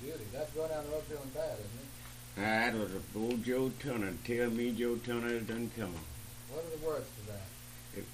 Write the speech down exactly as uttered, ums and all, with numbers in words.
beauty. That's going down the road feeling bad, isn't it? That was a old Joe Turner. Tell me Joe Turner done come. What are the words to that?